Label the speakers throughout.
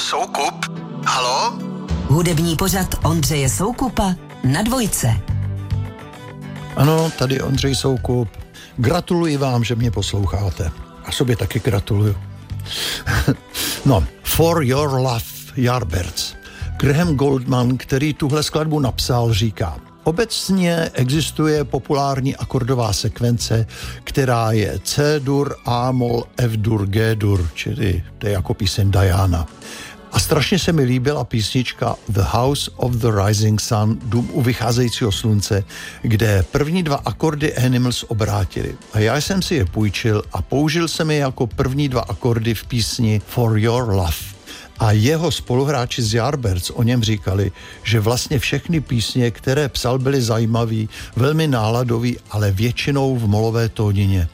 Speaker 1: Soukup? Haló?
Speaker 2: Hudební pořad Ondřeje Soukupa na Dvojce.
Speaker 3: Ano, tady Ondřej Soukup. Gratuluji vám, že mě posloucháte. A sobě taky gratuluju. No, For Your Love, Yardbirds. Graham Gouldman, který tuhle skladbu napsal, říká: obecně existuje populární akordová sekvence, která je C-dur, A-mol, F-dur, G-dur, čili to je jako píseň Diana. A strašně se mi líbila písnička The House of the Rising Sun, Dům u vycházejícího slunce, kde první dva akordy Animals obrátili. A já jsem si je půjčil a použil jsem je jako první dva akordy v písni For Your Love. A jeho spoluhráči z Yardbirds o něm říkali, že vlastně všechny písně, které psal, byly zajímavý, velmi náladový, ale většinou v molové tónině.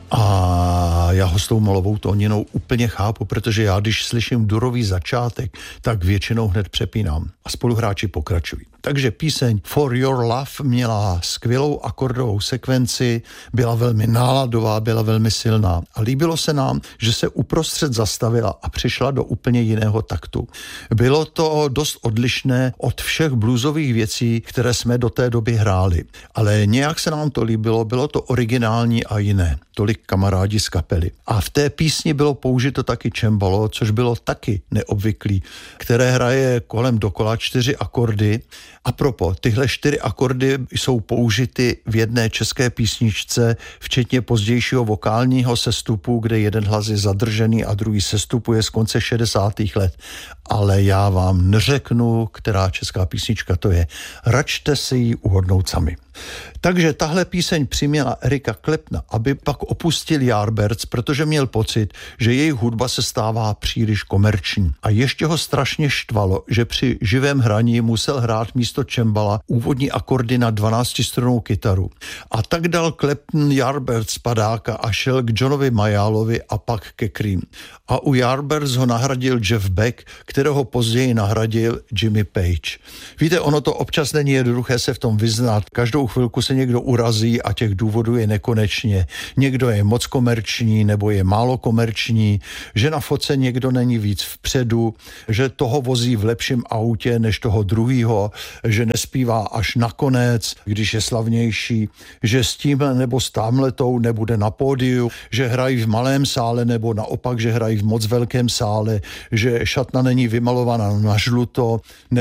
Speaker 3: A já ho s tou molovou tóninou úplně chápu, protože já, když slyším durový začátek, tak většinou hned přepínám. A spoluhráči pokračují. Takže píseň For Your Love měla skvělou akordovou sekvenci, byla velmi náladová, byla velmi silná. A líbilo se nám, že se uprostřed zastavila a přišla do úplně jiného taktu. Bylo to dost odlišné od všech bluesových věcí, které jsme do té doby hráli. Ale nějak se nám to líbilo, bylo to originální a jiné. Tolik kamarádi z kapely. A v té písni bylo použito taky cembalo, což bylo taky neobvyklý, které hraje kolem dokola 4 akordy. A propo, tyhle 4 akordy jsou použity v jedné české písničce, včetně pozdějšího vokálního sestupu, kde jeden hlas je zadržený a druhý sestupuje z konce 60. let. Ale já vám neřeknu, která česká písnička to je. Račte si ji uhodnout sami. Takže tahle píseň přiměla Erika Claptona, aby pak opustil Yardbirds, protože měl pocit, že jejich hudba se stává příliš komerční. A ještě ho strašně štvalo, že při živém hraní musel hrát místo cembala úvodní akordy na 12strunnou kytaru. A tak dal Clapton Yardbirds padáka a šel k Johnovi Majálovi a pak ke Cream. A u Yardbirds ho nahradil Jeff Beck, kterého později nahradil Jimmy Page. Víte, ono to občas není jednoduché se v tom vyznat. Každou chvilku se někdo urazí a těch důvodů je nekonečně. Někdo je moc komerční nebo je málo komerční, že na fotce někdo není víc vpředu, že toho vozí v lepším autě než toho druhýho, že nespívá až nakonec, když je slavnější, že s tímhle nebo s támhletou nebude na pódiu, že hrají v malém sále nebo naopak, že hrají v moc velkém sále, že šatna není vymalovaná na žluto,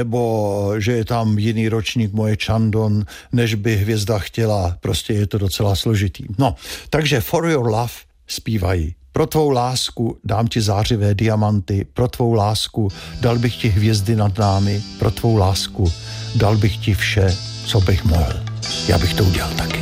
Speaker 3: nebo že je tam jiný ročník Moje Chandon, než by hvězda chtěla. Prostě je to docela složitý. No, takže For Your Love zpívají. Pro tvou lásku dám ti zářivé diamanty, pro tvou lásku dal bych ti hvězdy nad námi, pro tvou lásku dal bych ti vše, co bych mohl. Já bych to udělal taky.